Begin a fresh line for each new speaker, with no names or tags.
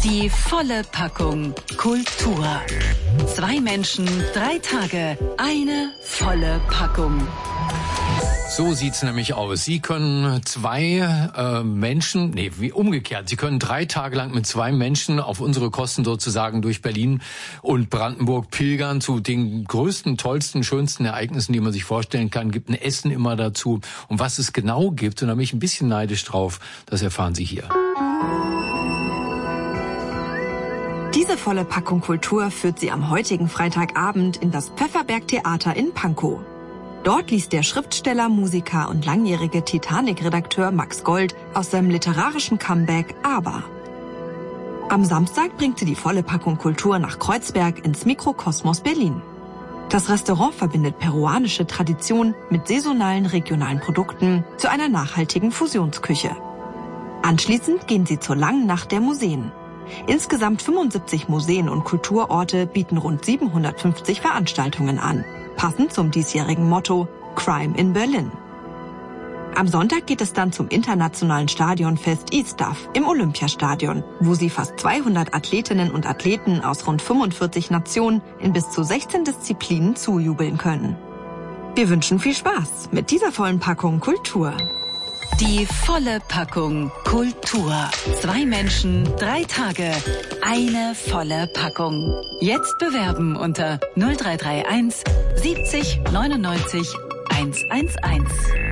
Die volle Packung Kultur. 2 Menschen, 3 Tage, eine volle Packung.
So sieht's nämlich aus. Sie können 2 Menschen, umgekehrt. Sie können 3 Tage lang mit 2 Menschen auf unsere Kosten sozusagen durch Berlin und Brandenburg pilgern zu den größten, tollsten, schönsten Ereignissen, die man sich vorstellen kann. Gibt ein Essen immer dazu. Und was es genau gibt, und da bin ich ein bisschen neidisch drauf, das erfahren Sie hier.
Diese volle Packung Kultur führt Sie am heutigen Freitagabend in das Pfefferberg-Theater in Pankow. Dort liest der Schriftsteller, Musiker und langjährige Titanic-Redakteur Max Gold aus seinem literarischen Comeback Aber. Am Samstag bringt sie die volle Packung Kultur nach Kreuzberg ins Mikrokosmos Berlin. Das Restaurant verbindet peruanische Tradition mit saisonalen regionalen Produkten zu einer nachhaltigen Fusionsküche. Anschließend gehen sie zur langen Nacht der Museen. Insgesamt 75 Museen und Kulturorte bieten rund 750 Veranstaltungen an. Passend zum diesjährigen Motto Crime in Berlin. Am Sonntag geht es dann zum internationalen Stadionfest E-Stuff im Olympiastadion, wo Sie fast 200 Athletinnen und Athleten aus rund 45 Nationen in bis zu 16 Disziplinen zujubeln können. Wir wünschen viel Spaß mit dieser vollen Packung Kultur.
Die volle Packung Kultur. 2 Menschen, 3 Tage, eine volle Packung. Jetzt bewerben unter 0331 70 99 111.